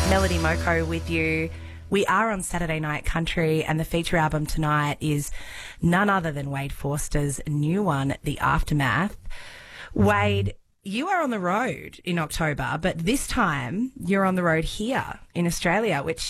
Melody Moko with you. We are on Saturday Night Country, and the feature album tonight is none other than Wade Forster's new one, The Aftermath. Wade, you are on the road in October, but this time you're on the road here in Australia, which